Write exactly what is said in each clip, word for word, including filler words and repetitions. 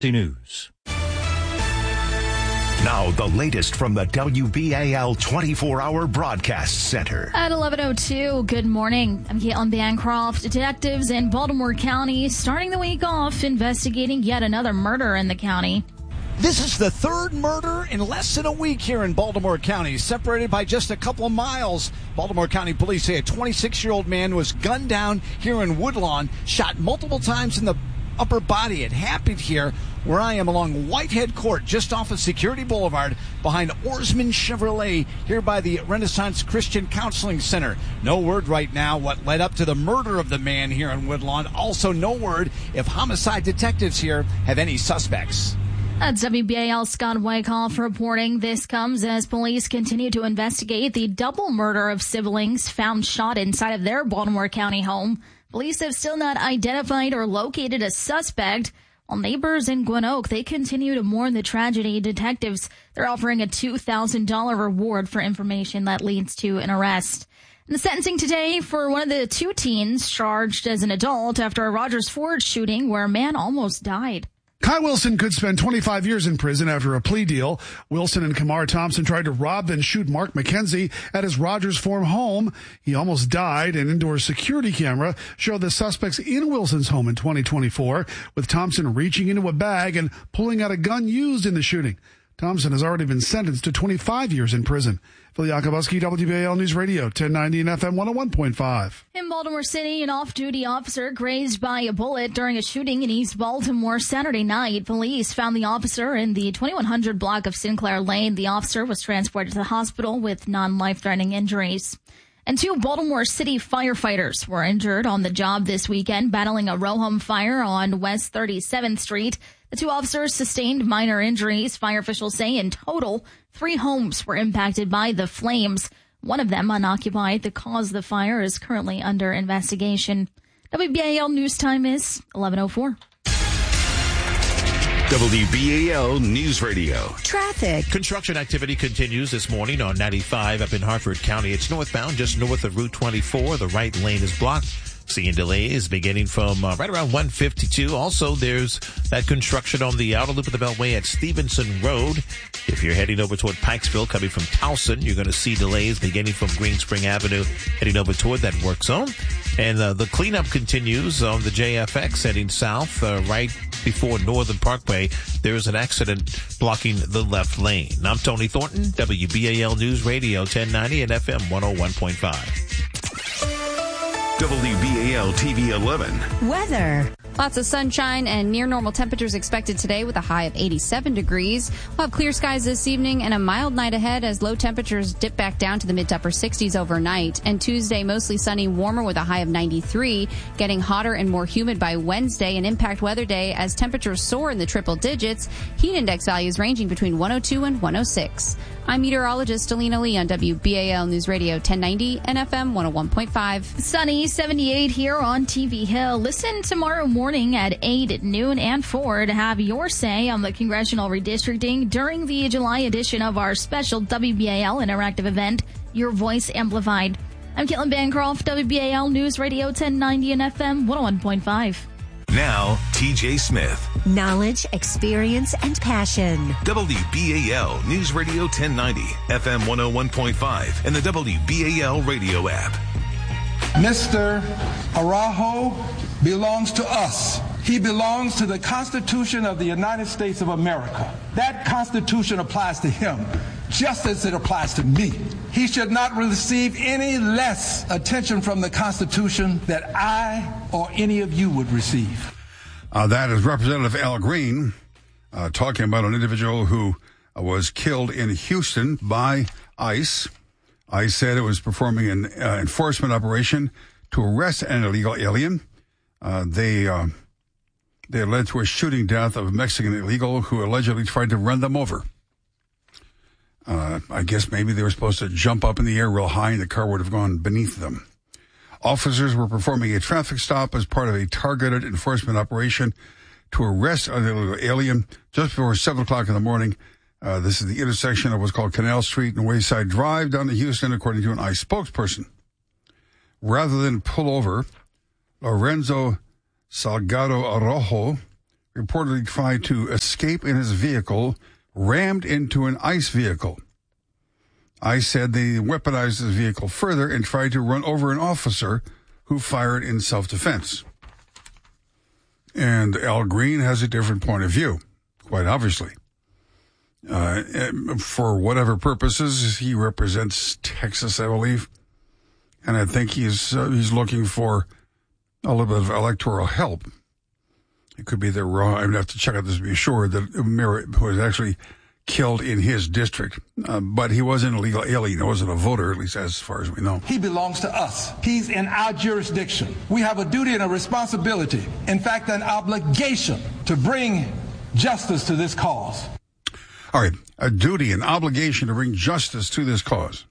News. Now, the latest from the W B A L twenty-four hour Broadcast Center. At eleven oh two, good morning. I'm Caitlin Bancroft. Detectives in Baltimore County starting the week off investigating yet another murder in the county. This is the third murder in less than a week here in Baltimore County, separated by just a couple of miles. Baltimore County police say a twenty-six-year-old man was gunned down here in Woodlawn, shot multiple times in the upper body. It happened here where I am along Whitehead Court, just off of Security Boulevard, behind Oarsman Chevrolet, here by the Renaissance Christian Counseling Center. No word right now what led up to the murder of the man here in Woodlawn. Also no word if homicide detectives here have any suspects. That's W B A L Scott Wyckoff reporting. This comes as police continue to investigate the double murder of siblings found shot inside of their Baltimore County home. Police have still not identified or located a suspect. While neighbors in Glen Oak, they continue to mourn the tragedy. Detectives, they're offering a two thousand dollars reward for information that leads to an arrest. And the sentencing today for one of the two teens charged as an adult after a Rogers Ford shooting where a man almost died. Kai Wilson could spend twenty-five years in prison after a plea deal. Wilson and Kamar Thompson tried to rob and shoot Mark McKenzie at his Rogers Farm home. He almost died. An indoor security camera showed the suspects in Wilson's home in twenty twenty-four, with Thompson reaching into a bag and pulling out a gun used in the shooting. Thompson has already been sentenced to twenty-five years in prison. Phil Yakubuski, W B A L News Radio, ten ninety and F M one oh one point five. In Baltimore City, an off-duty officer grazed by a bullet during a shooting in East Baltimore Saturday night. Police found the officer in the twenty-one hundred block of Sinclair Lane. The officer was transported to the hospital with non-life-threatening injuries. And two Baltimore City firefighters were injured on the job this weekend, battling a row-home fire on West thirty-seventh Street. The two officers sustained minor injuries. Fire officials say in total, three homes were impacted by the flames. One of them unoccupied. The cause of the fire is currently under investigation. W B A L News Time is eleven oh four. W B A L News Radio. Traffic. Construction activity continues this morning on ninety-five up in Harford County. It's northbound, just north of Route twenty-four. The right lane is blocked. Seeing delays beginning from uh, right around one fifty-two. Also, there's that construction on the outer loop of the Beltway at Stevenson Road. If you're heading over toward Pikesville, coming from Towson, you're going to see delays beginning from Green Spring Avenue, heading over toward that work zone. And uh, the cleanup continues on the J F X heading south, uh, right before Northern Parkway. There's an accident blocking the left lane. I'm Tony Thornton, W B A L News Radio, ten ninety and F M one oh one point five. W B A L T V eleven. Weather. Lots of sunshine and near normal temperatures expected today with a high of eighty-seven degrees. We'll have clear skies this evening and a mild night ahead as low temperatures dip back down to the mid to upper sixties overnight. And Tuesday, mostly sunny, warmer with a high of ninety-three. Getting hotter and more humid by Wednesday, an impact weather day as temperatures soar in the triple digits. Heat index values ranging between one oh two and one oh six. I'm meteorologist Alina Lee on W B A L News Radio ten ninety and F M one oh one point five. Sunny, seventy-eight here on T V Hill. Listen tomorrow morning at eight, at noon, and four to have your say on the congressional redistricting during the July edition of our special W B A L interactive event, Your Voice Amplified. I'm Caitlin Bancroft, W B A L News Radio ten ninety and F M one oh one point five. Now, T J Smith. Knowledge, experience, and passion. W B A L News Radio ten ninety, F M one oh one point five, and the W B A L radio app. Mister Araujo belongs to us. He belongs to the Constitution of the United States of America. That Constitution applies to him just as it applies to me. He should not receive any less attention from the Constitution that I or any of you would receive. Uh, that is Representative Al Green uh, talking about an individual who uh, was killed in Houston by ICE. ICE said it was performing an uh, enforcement operation to arrest an illegal alien. Uh, they uh, they led to a shooting death of a Mexican illegal who allegedly tried to run them over. Uh, I guess maybe they were supposed to jump up in the air real high and the car would have gone beneath them. Officers were performing a traffic stop as part of a targeted enforcement operation to arrest an illegal alien just before seven o'clock in the morning. Uh, this is the intersection of what's called Canal Street and Wayside Drive down to Houston, according to an ICE spokesperson. Rather than pull over, Lorenzo Salgado Araujo reportedly tried to escape in his vehicle, rammed into an ICE vehicle. ICE said they weaponized his vehicle further and tried to run over an officer who fired in self-defense. And Al Green has a different point of view, quite obviously. Uh, for whatever purposes, he represents Texas, I believe. And I think he's uh, he's looking for a little bit of electoral help. It could be they're wrong. I would have to check out this to be sure that Merritt was actually killed in his district. Uh, but he was an illegal alien. He wasn't a voter, at least as far as we know. He belongs to us. He's in our jurisdiction. We have a duty and a responsibility, in fact, an obligation to bring justice to this cause. All right, a duty, an obligation to bring justice to this cause.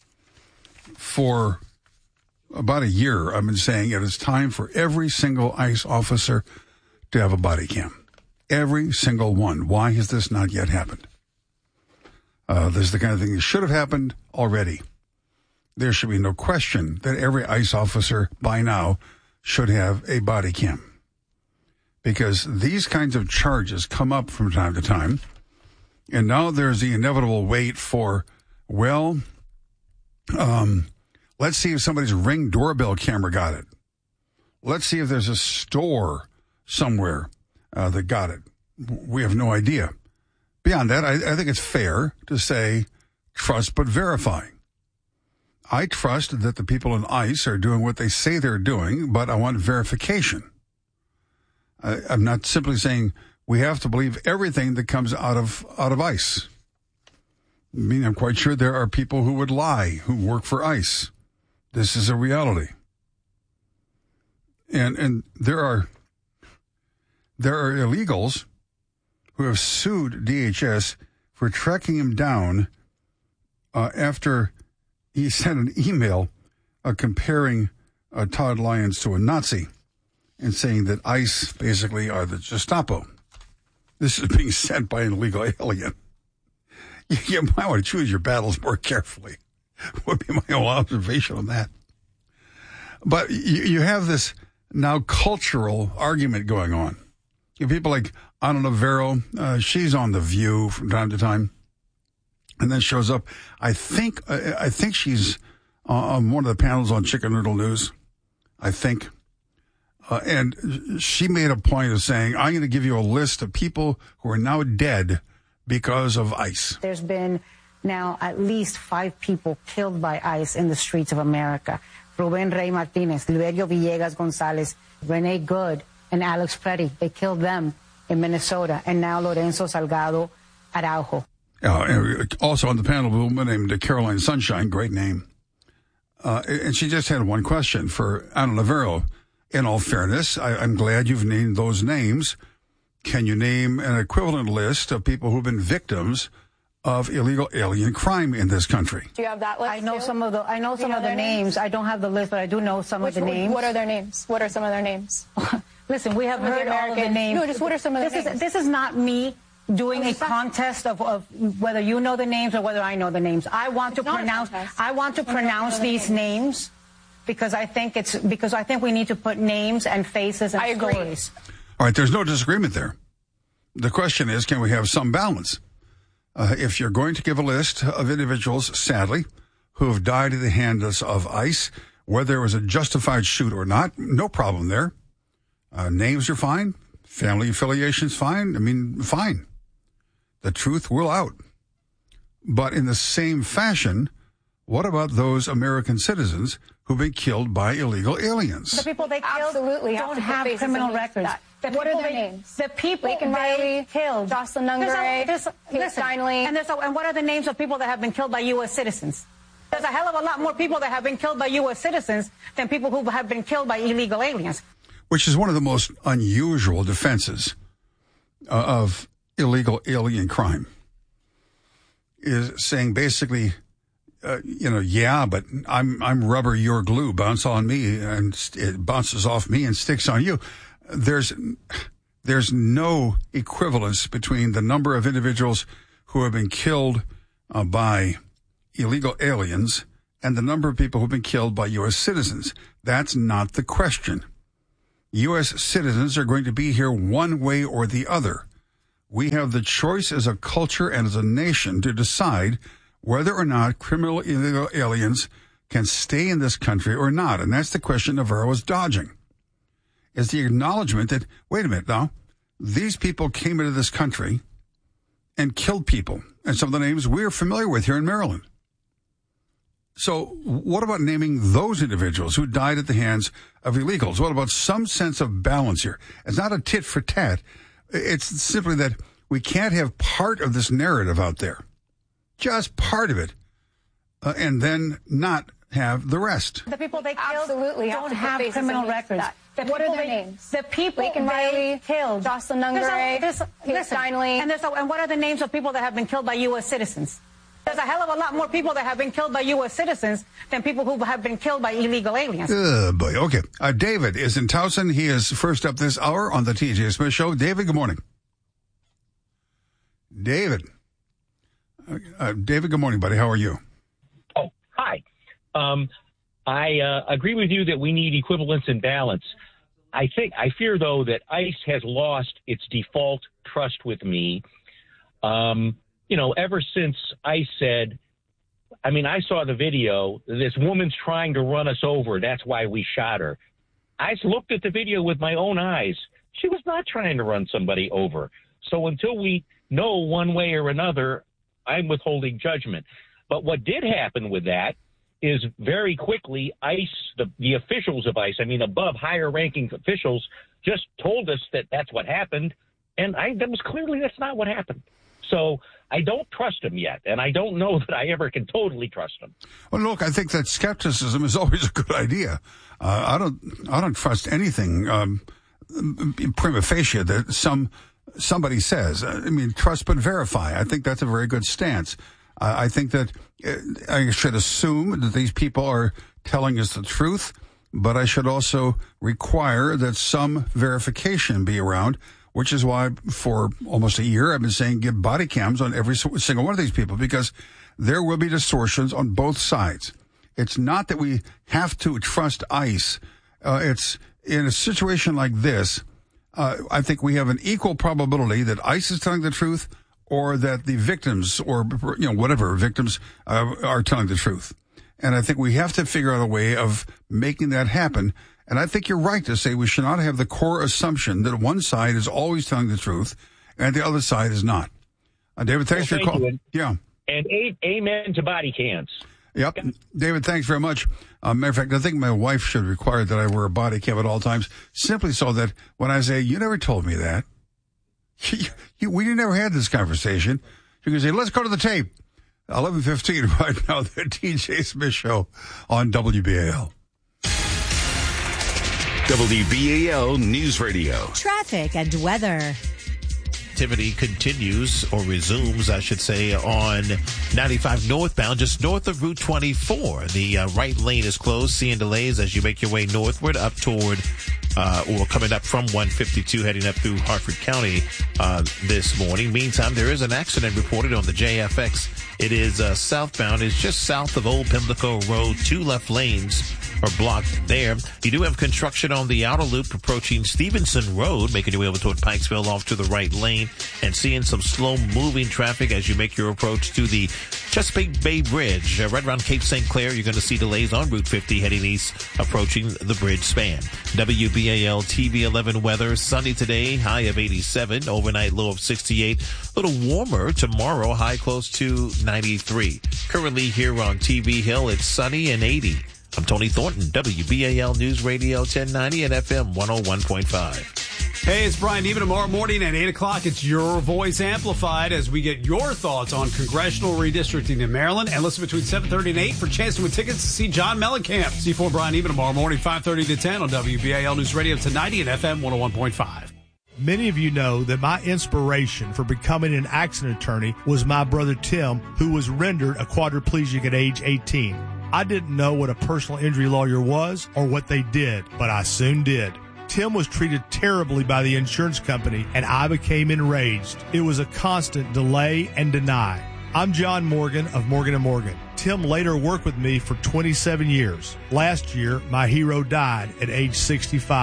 For about a year, I've been saying it is time for every single ICE officer to have a body cam. Every single one. Why has this not yet happened? Uh, this is the kind of thing that should have happened already. There should be no question that every ICE officer by now should have a body cam. Because these kinds of charges come up from time to time. And now there's the inevitable wait for, well, um, let's see if somebody's Ring doorbell camera got it. Let's see if there's a store somewhere uh, that got it. We have no idea. Beyond that, I, I think it's fair to say trust but verify. I trust that the people in ICE are doing what they say they're doing, but I want verification. I, I'm not simply saying we have to believe everything that comes out of out of ICE. I mean, I'm quite sure there are people who would lie who work for ICE. This is a reality. And and there are there are illegals who have sued D H S for tracking him down uh, after he sent an email uh, comparing uh, Todd Lyons to a Nazi and saying that ICE basically are the Gestapo. This is being sent by an illegal alien. You, you might want to choose your battles more carefully, would be my own observation on that. But you, you have this now cultural argument going on. You have people like Ana Navarro. Uh, she's on The View from time to time, and then shows up. I think uh, I think she's on one of the panels on Chicken Noodle News. I think. Uh, and she made a point of saying, I'm going to give you a list of people who are now dead because of ICE. There's been now at least five people killed by ICE in the streets of America. Ruben Rey Martinez, Liberio Villegas Gonzalez, Renee Good, and Alex Preddy. They killed them in Minnesota. And now Lorenzo Salgado Araujo. Uh, and also on the panel, a woman named Caroline Sunshine, great name. Uh, and she just had one question for Ana Navarro. In all fairness, I, I'm glad you've named those names. Can you name an equivalent list of people who've been victims of illegal alien crime in this country? Do you have that list? I know too? some of the. I know some know of the names? names. I don't have the list, but I do know some Which, of the names. What are their names? What are some of their names? Listen, we have some heard all of the names. No, just what are some of the this names? Is, this is not me doing a contest of, of whether you know the names or whether I know the names. I want it's to pronounce. I want to pronounce these names. names. Because I think it's because I think we need to put names and faces and I agree. stories. All right, there's no disagreement there. The question is, can we have some balance? Uh, if you're going to give a list of individuals, sadly, who have died at the hands of ICE, whether it was a justified shoot or not, no problem there. Uh, names are fine. Family affiliations, fine. I mean, fine. The truth will out. But in the same fashion, what about those American citizens who've been killed by illegal aliens? The people they killed Absolutely don't have, have criminal records. The what are their they, names? The people Laken they Riley, killed. Jocelyn Nungare, listen, and, there's a, and what are the names of people that have been killed by U S citizens? There's a hell of a lot more people that have been killed by U S citizens than people who have been killed by illegal aliens. Which is one of the most unusual defenses uh, of illegal alien crime, is saying basically, Uh, you know, yeah, but I'm I'm rubber, you're glue. Bounce on me, and it bounces off me and sticks on you. There's there's no equivalence between the number of individuals who have been killed uh, by illegal aliens and the number of people who've been killed by U S citizens. That's not the question. U S citizens are going to be here one way or the other. We have the choice as a culture and as a nation to decide whether or not criminal illegal aliens can stay in this country or not. And that's the question Navarro was dodging. Is the acknowledgement that, wait a minute now, these people came into this country and killed people. And some of the names we're familiar with here in Maryland. So what about naming those individuals who died at the hands of illegals? What about some sense of balance here? It's not a tit for tat. It's simply that we can't have part of this narrative out there, just part of it, uh, and then not have the rest. The people they killed absolutely don't have, have criminal records. The what are their they, names? The people Laken they Riley, killed. Jocelyn Nungare, There's a, there's, Kate Steinle. And, there's a, and what are the names of people that have been killed by U S citizens? There's a hell of a lot more people that have been killed by U S citizens than people who have been killed by illegal aliens. Uh, boy. Okay. Uh, David is in Towson. He is first up this hour on the T J Smith Show. David, good morning. David. Uh, David, good morning, buddy. How are you? Oh, hi. Um, I uh, agree with you that we need equivalence and balance. I think, I fear, though, that ICE has lost its default trust with me. Um, you know, ever since ICE said, I mean, I saw the video, this woman's trying to run us over. That's why we shot her. I looked at the video with my own eyes. She was not trying to run somebody over. So until we know one way or another, I'm withholding judgment. But what did happen with that is very quickly ICE, the, the officials of ICE, I mean, above higher-ranking officials, just told us that that's what happened. And I, that was clearly that's not what happened. So I don't trust him yet, and I don't know that I ever can totally trust him. Well, look, I think that skepticism is always a good idea. Uh, I don't, I don't trust anything um, prima facie that some somebody says. I mean, trust but verify. I think that's a very good stance. Uh, I think that uh, I should assume that these people are telling us the truth, but I should also require that some verification be around. Which is why for almost a year I've been saying give body cams on every single one of these people, because there will be distortions on both sides. It's not that we have to trust ICE. Uh, it's in a situation like this, uh, I think we have an equal probability that ICE is telling the truth or that the victims or, you know, whatever victims uh, are telling the truth. And I think we have to figure out a way of making that happen. And I think you're right to say we should not have the core assumption that one side is always telling the truth and the other side is not. Uh, David, thanks well, for your thank call. You. Yeah. And a- amen to body cams. Yep. David, thanks very much. Uh, matter of fact, I think my wife should require that I wear a body cam at all times, simply so that when I say, you never told me that, you, you, we never had this conversation, you can say, let's go to the tape. eleven fifteen right now, the T J Smith Show on W B A L. W B A L News Radio. Traffic and weather. Activity continues or resumes, I should say, on ninety-five northbound, just north of Route twenty-four. The uh, right lane is closed, seeing delays as you make your way northward up toward uh, or coming up from one fifty-two, heading up through Hartford County uh, this morning. Meantime, there is an accident reported on the J F X. It is uh, southbound. It's just south of Old Pimlico Road. Two left lanes are blocked there. You do have construction on the outer loop approaching Stevenson Road, making your way over toward Pikesville off to the right lane, and seeing some slow-moving traffic as you make your approach to the Chesapeake Bay Bridge. Uh, right around Cape Saint Clair, you're going to see delays on Route fifty heading east, approaching the bridge span. W B A L T V eleven weather. Sunny today, high of eighty-seven. Overnight low of sixty-eight. A little warmer tomorrow, high close to ninety-three. Currently here on T V Hill, it's sunny and eighty. I'm Tony Thornton, W B A L News Radio ten ninety and F M one oh one point five. Hey, it's Brian. Even tomorrow morning at eight o'clock, it's Your Voice Amplified as we get your thoughts on congressional redistricting in Maryland. And listen between seven thirty and eight for a chance to win tickets to see John Mellencamp. See for Brian Even tomorrow morning, five thirty to ten on W B A L News Radio ten ninety and F M one oh one point five. Many of you know that my inspiration for becoming an accident attorney was my brother Tim, who was rendered a quadriplegic at age eighteen. I didn't know what a personal injury lawyer was or what they did, but I soon did. Tim was treated terribly by the insurance company, and I became enraged. It was a constant delay and deny. I'm John Morgan of Morgan and Morgan. Tim later worked with me for twenty-seven years. Last year, my hero died at age sixty-five.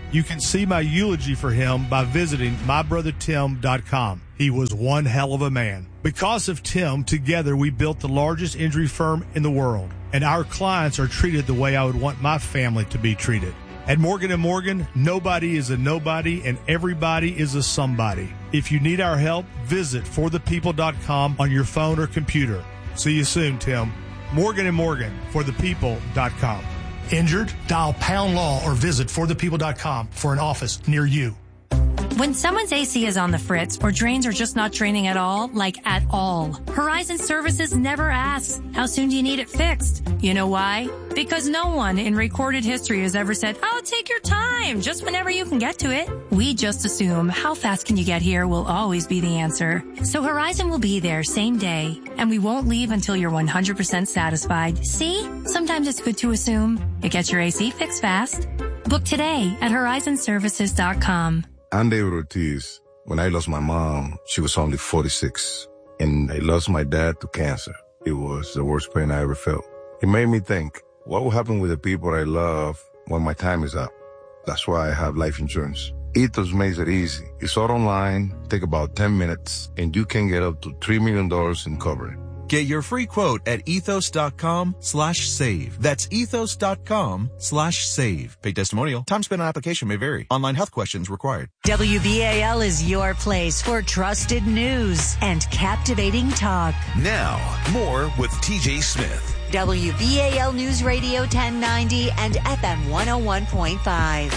You can see my eulogy for him by visiting my brother tim dot com. He was one hell of a man. Because of Tim, together we built the largest injury firm in the world, and our clients are treated the way I would want my family to be treated. At Morgan and Morgan, nobody is a nobody and everybody is a somebody. If you need our help, visit for the people dot com on your phone or computer. See you soon, Tim. Morgan and Morgan, for the people dot com. Injured? Dial pound law or visit for the people dot com for an office near you. When someone's A C is on the fritz or drains are just not draining at all, like at all, Horizon Services never asks, how soon do you need it fixed? You know why? Because no one in recorded history has ever said, oh, take your time, just whenever you can get to it. We just assume how fast can you get here will always be the answer. So Horizon will be there same day, and we won't leave until you're one hundred percent satisfied. See? Sometimes it's good to assume. It gets your A C fixed fast. Book today at horizon services dot com. I'm David Ortiz. When I lost my mom, she was only forty-six. And I lost my dad to cancer. It was the worst pain I ever felt. It made me think, what will happen with the people I love when my time is up? That's why I have life insurance. Ethos makes it easy. It's all online, take about ten minutes, and you can get up to three million dollars in coverage. Get your free quote at ethos.com slash save. That's ethos.com slash save. Paid testimonial. Time spent on application may vary. Online health questions required. W B A L is your place for trusted news and captivating talk. Now, more with T J Smith. W B A L News Radio ten ninety and F M one oh one point five.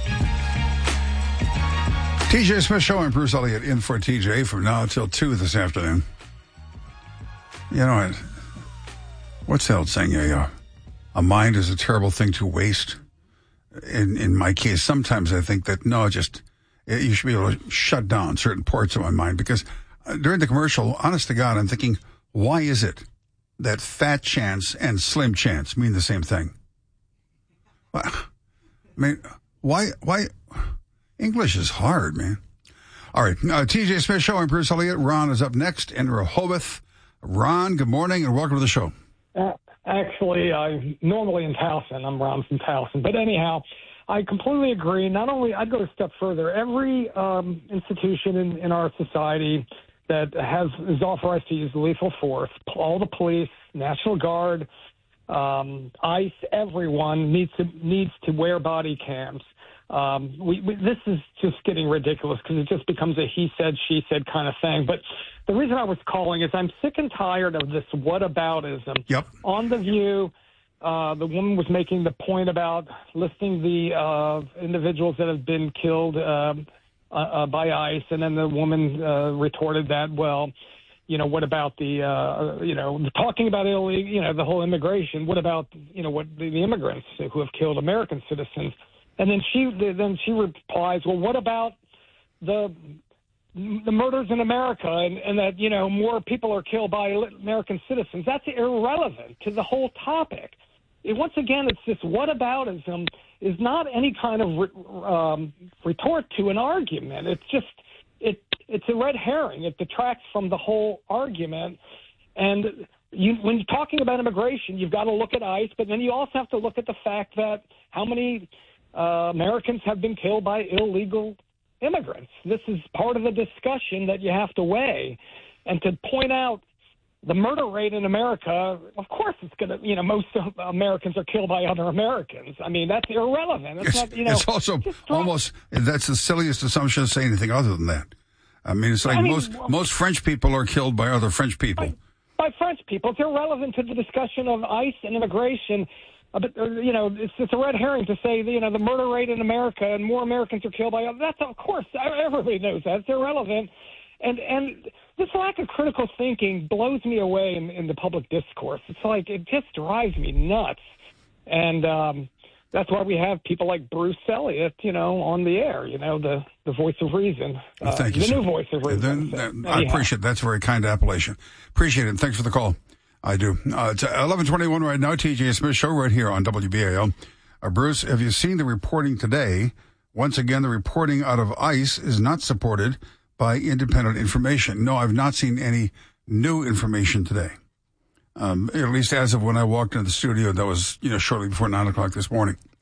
T J Smith Show and Bruce Elliott in for T J from now until two this afternoon. You know what? What's the old saying? Yeah, a mind is a terrible thing to waste. In in my case, sometimes I think that, no, just, you should be able to shut down certain parts of my mind, because during the commercial, honest to God, I'm thinking, why is it that fat chance and slim chance mean the same thing? I mean, why, why, English is hard, man. All right, uh, T J Smith Show and Bruce Elliott. Ron is up next in Rehoboth. Ron, good morning and welcome to the show. Uh, actually, I'm normally in Towson. I'm Ron from Towson. But anyhow, I completely agree. Not only, I'd go a step further. Every um, institution in, in our society that has is authorized to use lethal force, all the police, National Guard, um, ICE, everyone needs to needs to wear body cams. Um, we, we, this is just getting ridiculous because it just becomes a he said, she said kind of thing. But the reason I was calling is I'm sick and tired of this whataboutism. Yep. On The View, uh, the woman was making the point about listing the uh, individuals that have been killed uh, uh, by ICE, and then the woman uh, retorted that, well, you know, what about the, uh, you know, talking about illegal, you know, the whole immigration, what about, you know, what the, the immigrants who have killed American citizens? And then she then she replies, well, what about the the murders in America and, and that, you know, more people are killed by American citizens? That's irrelevant to the whole topic. It, once again, it's this whataboutism is not any kind of re, um, retort to an argument. It's just it it's a red herring. It detracts from the whole argument. And you, when you're talking about immigration, you've got to look at ICE, but then you also have to look at the fact that how many Uh, Americans have been killed by illegal immigrants. This is part of the discussion that you have to weigh. And to point out the murder rate in America, of course it's going to, you know, most Americans are killed by other Americans. I mean, that's irrelevant. It's, it's, not, you know, it's also almost, that's the silliest assumption to say anything other than that. I mean, it's like I mean, most well, most French people are killed by other French people. By, by French people. It's irrelevant to the discussion of ICE and immigration. Uh, but, uh, you know, it's, it's a red herring to say, you know, the murder rate in America and more Americans are killed by – that's, of course, everybody knows that. It's irrelevant. And and this lack of critical thinking blows me away in, in the public discourse. It's like it just drives me nuts. And um, that's why we have people like Bruce Elliott, you know, on the air, you know, the, the voice of reason. Well, thank uh, you, the sir. new voice of reason. Then, uh, I appreciate it. That's a very kind appellation. Appreciate it. Thanks for the call. I do. Uh, it's eleven twenty-one right now, T J Smith Show right here on W B A L. Uh, Bruce, have you seen the reporting today? Once again, the reporting out of ICE is not supported by independent information. No, I've not seen any new information today. Um, at least as of when I walked into the studio, that was, you know, shortly before nine o'clock this morning.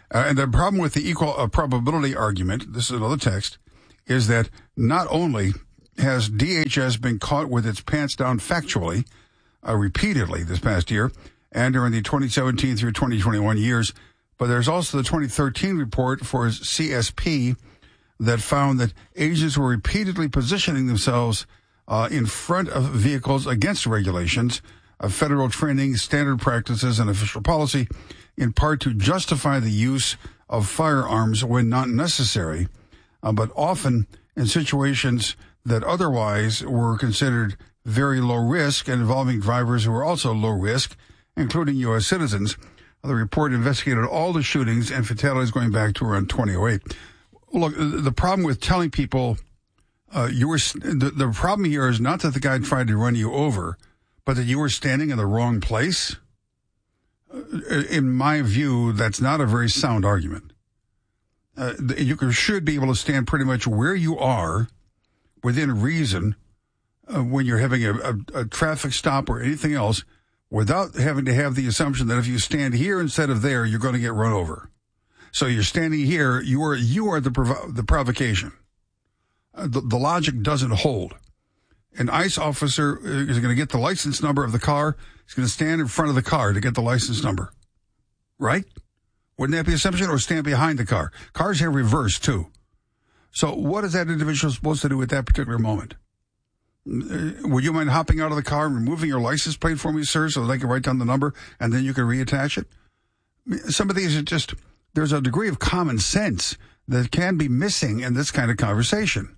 Uh, and the problem with the equal uh, probability argument, this is another text, is that not only has D H S been caught with its pants down factually uh, repeatedly this past year and during the twenty seventeen through twenty twenty-one years, but there's also the twenty thirteen report for C S P that found that agents were repeatedly positioning themselves uh, in front of vehicles against regulations of federal training, standard practices, and official policy, in part to justify the use of firearms when not necessary, uh, but often in situations that otherwise were considered very low risk and involving drivers who were also low risk, including U S citizens. The report investigated all the shootings and fatalities going back to around twenty oh eight. Look, the problem with telling people uh, you were the, the problem here is not that the guy tried to run you over, but that you were standing in the wrong place. In my view, that's not a very sound argument. Uh, you should be able to stand pretty much where you are within reason uh, when you're having a, a, a traffic stop or anything else without having to have the assumption that if you stand here instead of there, you're going to get run over. So you're standing here, you are you are the provo- the provocation. Uh, the, the logic doesn't hold. An ICE officer is going to get the license number of the car. He's going to stand in front of the car to get the license number. Right? Wouldn't that be assumption? Or stand behind the car? Cars have reverse, too. So what is that individual supposed to do at that particular moment? Uh, would you mind hopping out of the car and removing your license plate for me, sir, so that I can write down the number and then you can reattach it? Some of these are just, there's a degree of common sense that can be missing in this kind of conversation.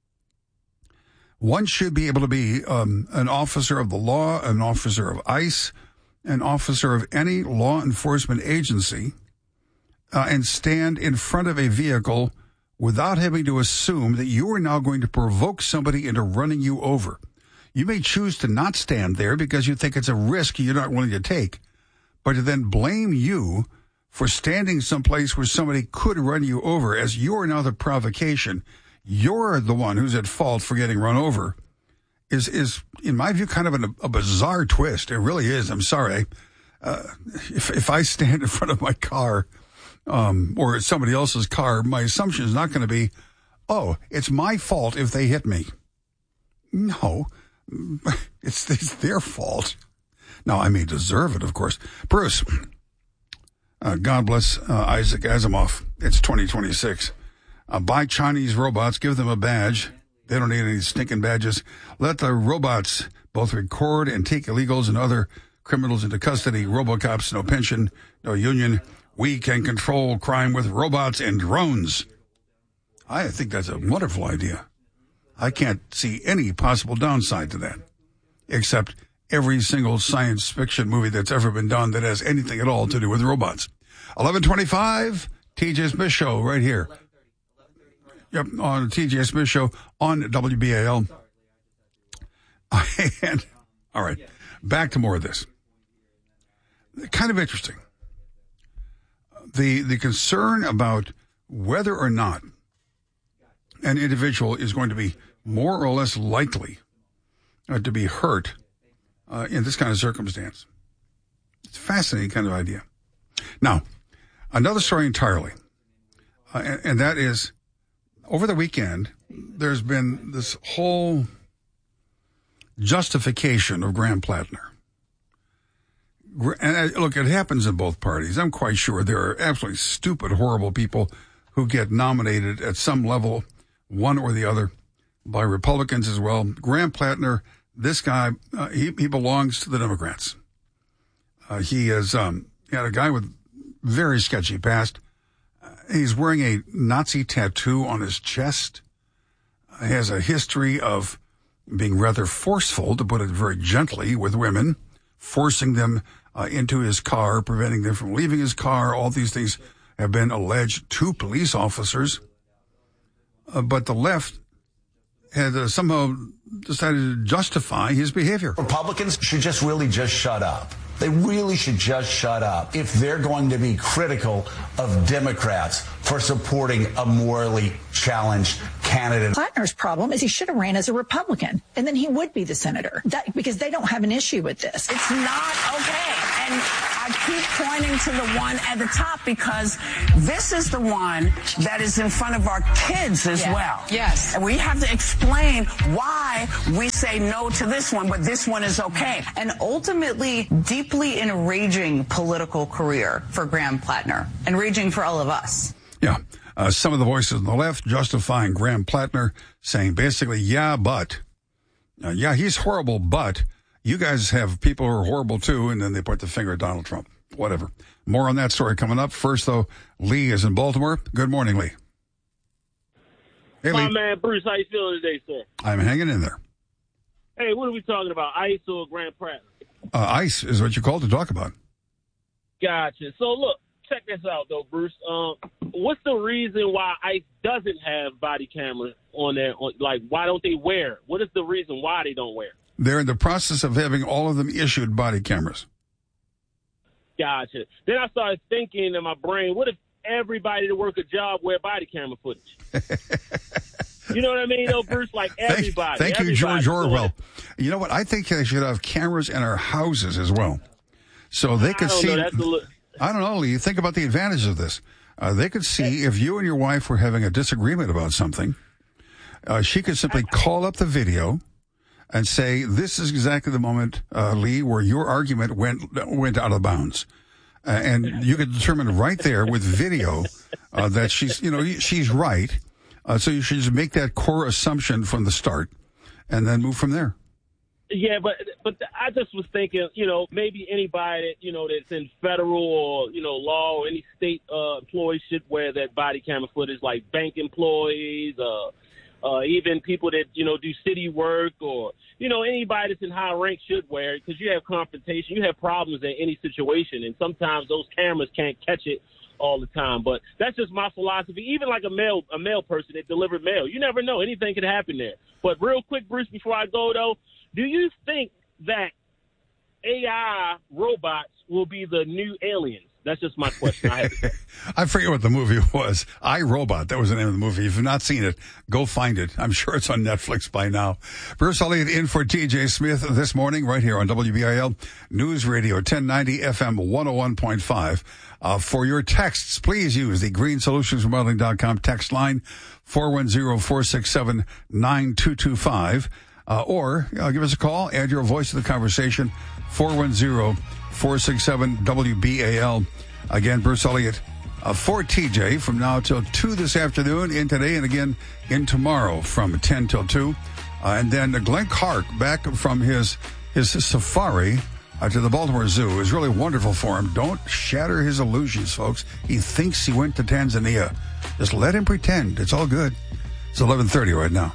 One should be able to be um, an officer of the law, an officer of ICE, an officer of any law enforcement agency, uh, and stand in front of a vehicle without having to assume that you are now going to provoke somebody into running you over. You may choose to not stand there because you think it's a risk you're not willing to take, but to then blame you for standing someplace where somebody could run you over as you're now the provocation, you're the one who's at fault for getting run over, is, is in my view, kind of an, a bizarre twist. It really is. I'm sorry. Uh, if, if I stand in front of my car um, or somebody else's car, my assumption is not going to be, oh, it's my fault if they hit me. No, it's, it's their fault. Now, I may deserve it, of course. Bruce, uh, God bless uh, Isaac Asimov. It's twenty twenty-six. Uh, buy Chinese robots, give them a badge. They don't need any stinking badges. Let the robots both record and take illegals and other criminals into custody. RoboCops, no pension, no union. We can control crime with robots and drones. I think that's a wonderful idea. I can't see any possible downside to that, except every single science fiction movie that's ever been done that has anything at all to do with robots. eleven twenty-five, T J Smith Show right here. Yep, on the T J Smith Show on W B A L. And, all right, back to more of this. Kind of interesting. The, the concern about whether or not an individual is going to be more or less likely uh, to be hurt uh, in this kind of circumstance. It's a fascinating kind of idea. Now, another story entirely, uh, and, and that is, over the weekend, there's been this whole justification of Graham Plattner. And look, it happens in both parties. I'm quite sure there are absolutely stupid, horrible people who get nominated at some level, one or the other, by Republicans as well. Graham Plattner, this guy, uh, he, he belongs to the Democrats. Uh, he is um, he had a guy with very sketchy past. He's wearing a Nazi tattoo on his chest. He has a history of being rather forceful, to put it very gently, with women, forcing them uh, into his car, preventing them from leaving his car. All these things have been alleged to police officers. Uh, but the left had uh, somehow decided to justify his behavior. Republicans should just really just shut up. They really should just shut up if they're going to be critical of Democrats for supporting a morally challenged candidate. Plattner's problem is he should have ran as a Republican, and then he would be the senator, that, because they don't have an issue with this. It's not okay. And I keep pointing to the one at the top because this is the one that is in front of our kids as Yeah. well. Yes. And we have to explain why we say no to this one, but this one is okay. An ultimately deeply enraging political career for Graham Plattner, enraging for all of us. Yeah. Uh, some of the voices on the left justifying Graham Plattner, saying basically, yeah, but, uh, yeah, he's horrible, but you guys have people who are horrible too, and then they point the finger at Donald Trump. Whatever. More on that story coming up. First, though, Lee is in Baltimore. Good morning, Lee. Hey, My Lee. man, Bruce, how you feeling today, sir? I'm hanging in there. Hey, what are we talking about, ICE or Graham Pratt? Uh, ICE is what you called to talk about. Gotcha. So, look, check this out, though, Bruce. Um, what's the reason why ICE doesn't have body cameras on there? On, like, why don't they wear it? What is the reason why they don't wear it? They're in the process of having all of them issued body cameras. Gotcha. Then I started thinking in my brain, what if everybody to work a job wear body camera footage? You know what I mean, though, Bruce? Like, everybody. Thank, thank you, everybody. George Orwell. You know what? I think they should have cameras in our houses as well. So they could I don't see. know. That's a li- I don't know, Lee. Think about the advantage of this. Uh, they could see if you and your wife were having a disagreement about something. Uh, she could simply call up the video and say, "This is exactly the moment, uh, Lee, where your argument went went out of bounds." Uh, and you could determine right there with video uh, that she's, you know, she's right. Uh, so you should just make that core assumption from the start, and then move from there. Yeah, but but I just was thinking, you know, maybe anybody that, you know, that's in federal or, you know, law or any state uh, employees should wear that body camera footage, like bank employees, uh, uh, even people that, you know, do city work or, you know, anybody that's in high rank should wear it because you have confrontation, you have problems in any situation, and sometimes those cameras can't catch it all the time. But that's just my philosophy. Even like a mail a mail person that delivered mail, you never know. Anything could happen there. But real quick, Bruce, before I go, though, do you think that A I robots will be the new aliens? That's just my question. I, have to I forget what the movie was. I, Robot. That was the name of the movie. If you've not seen it, go find it. I'm sure it's on Netflix by now. Bruce Elliott in for T J Smith this morning right here on W B I L News Radio ten ninety F M one oh one point five. Uh, for your texts, please use the green solutions remodeling dot com text line four one zero, four six seven, nine two two five. Uh, or uh, give us a call, add your voice to the conversation, four one zero, four six seven, W B A L. Again, Bruce Elliott uh, for T J from now till two this afternoon, in today, and again in tomorrow from ten till two. Uh, and then Glenn Clark back from his, his safari uh, to the Baltimore Zoo is really wonderful for him. Don't shatter his illusions, folks. He thinks he went to Tanzania. Just let him pretend. It's all good. It's eleven thirty right now.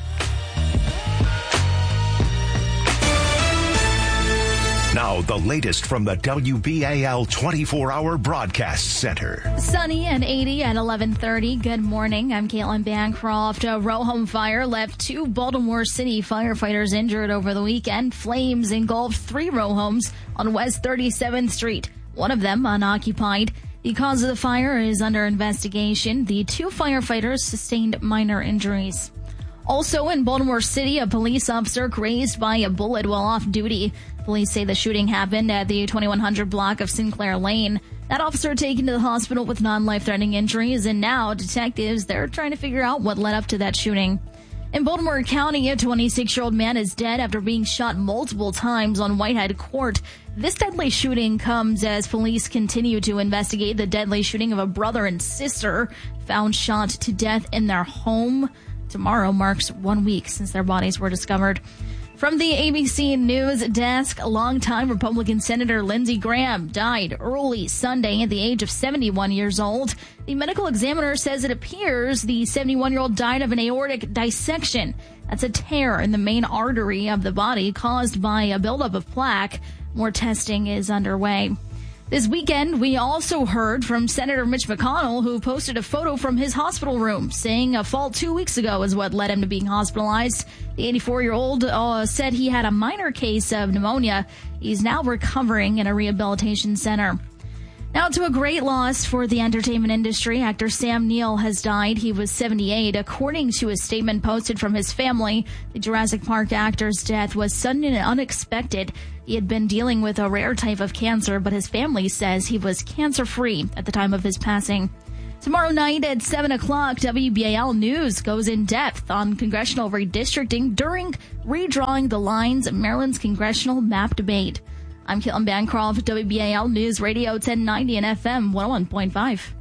Now, the latest from the W B A L twenty-four hour Broadcast Center. Sunny and eighty at eleven thirty. Good morning. I'm Caitlin Bancroft. A row home fire left two Baltimore City firefighters injured over the weekend. Flames engulfed three row homes on West thirty-seventh Street. One of them unoccupied. The cause of the fire is under investigation. The two firefighters sustained minor injuries. Also in Baltimore City, a police officer grazed by a bullet while off duty. Police say the shooting happened at the twenty-one hundred block of Sinclair Lane. That officer taken to the hospital with non-life-threatening injuries, and now detectives, they're trying to figure out what led up to that shooting. In Baltimore County, a twenty-six-year-old man is dead after being shot multiple times on Whitehead Court. This deadly shooting comes as police continue to investigate the deadly shooting of a brother and sister found shot to death in their home. Tomorrow marks one week since their bodies were discovered. From the A B C News desk, longtime Republican Senator Lindsey Graham died early Sunday at the age of seventy-one years old. The medical examiner says it appears the seventy-one-year-old died of an aortic dissection. That's a tear in the main artery of the body caused by a buildup of plaque. More testing is underway. This weekend, we also heard from Senator Mitch McConnell, who posted a photo from his hospital room, saying a fall two weeks ago is what led him to being hospitalized. The eighty-four-year-old uh, said he had a minor case of pneumonia. He's now recovering in a rehabilitation center. Now to a great loss for the entertainment industry. Actor Sam Neill has died. He was seventy-eight. According to a statement posted from his family, the Jurassic Park actor's death was sudden and unexpected. He had been dealing with a rare type of cancer, but his family says he was cancer-free at the time of his passing. Tomorrow night at seven o'clock, W B A L News goes in depth on congressional redistricting during redrawing the lines of Maryland's congressional map debate. I'm Caitlin Bancroft, W B A L News Radio ten ninety and F M one oh one point five.